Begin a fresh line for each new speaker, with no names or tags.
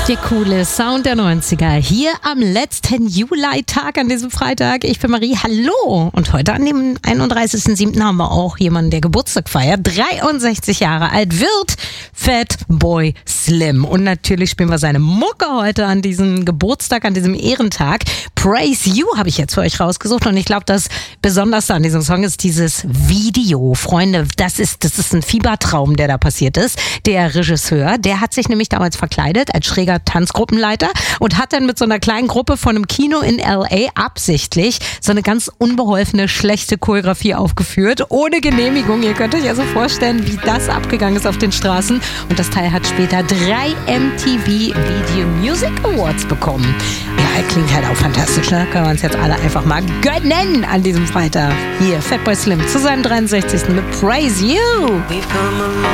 Der coole Sound der 90er hier am letzten Juli-Tag an diesem Freitag. Ich bin Marie, hallo. Und heute an dem 31.07. haben wir auch jemanden, der Geburtstag feiert. 63 Jahre alt wird Fatboy Slim. Und natürlich spielen wir seine Mucke heute an diesem Geburtstag, an diesem Ehrentag. Praise You habe ich jetzt für euch rausgesucht. Und ich glaube, das Besonderste an diesem Song ist dieses Video. Freunde, das ist ein Fiebertraum, der da passiert ist. Der Regisseur, der hat sich nämlich damals verkleidet als schräger Tanzgruppenleiter und hat dann mit so einer kleinen Gruppe von einem Kino in L.A. absichtlich so eine ganz unbeholfene, schlechte Choreografie aufgeführt, ohne Genehmigung. Ihr könnt euch also vorstellen, wie das abgegangen ist auf den Straßen. Und das Teil hat später 3 MTV Video Music Awards bekommen. Ja, klingt halt auch fantastisch, ne? Können wir uns jetzt alle einfach mal gönnen an diesem Freitag. Hier, Fatboy Slim zu seinem 63. mit Praise You.
We've come a long